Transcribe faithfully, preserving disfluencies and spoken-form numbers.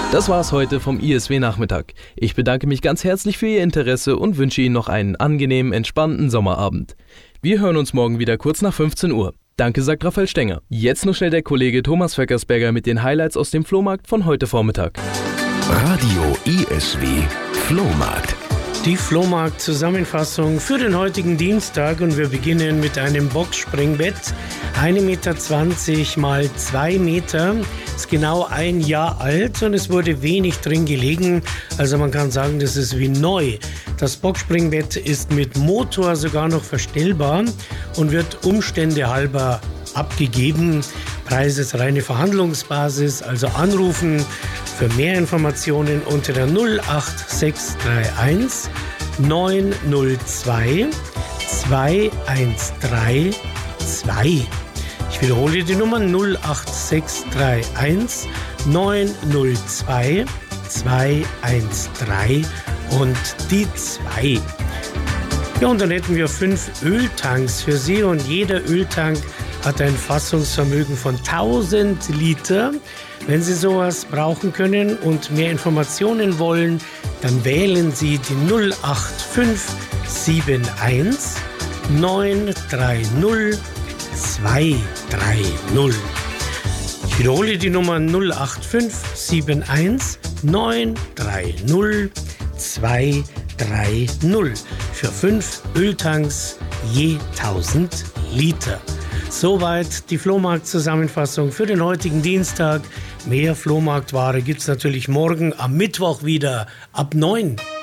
Das war's heute vom I S W Nachmittag. Ich bedanke mich ganz herzlich für Ihr Interesse und wünsche Ihnen noch einen angenehmen, entspannten Sommerabend. Wir hören uns morgen wieder kurz nach fünfzehn Uhr. Danke, sagt Raphael Stenger. Jetzt noch schnell der Kollege Thomas Vöckersberger mit den Highlights aus dem Flohmarkt von heute Vormittag. Radio I S W Flohmarkt. Die Flohmarkt-Zusammenfassung für den heutigen Dienstag und wir beginnen mit einem Boxspringbett. ein Meter zwanzig mal zwei Meter, ist genau ein Jahr alt und es wurde wenig drin gelegen. Also man kann sagen, das ist wie neu. Das Boxspringbett ist mit Motor sogar noch verstellbar und wird Umstände halber abgegeben. Preis ist reine Verhandlungsbasis, also anrufen für mehr Informationen unter der null acht sechs drei eins neun null zwei zwei eins drei zwei. Ich wiederhole die Nummer null acht sechs drei eins neun null zwei zwei eins drei und die zwei. Ja, und dann hätten wir fünf Öltanks für Sie und jeder Öltank hat ein Fassungsvermögen von tausend Liter. Wenn Sie sowas brauchen können und mehr Informationen wollen, dann wählen Sie die null acht fünf sieben eins neun drei null zwei drei null. Ich wiederhole die Nummer null acht fünf sieben eins neun drei null zwei drei null für fünf Öltanks je tausend Liter. Soweit die Flohmarkt-Zusammenfassung für den heutigen Dienstag. Mehr Flohmarktware gibt es natürlich morgen am Mittwoch wieder ab neun.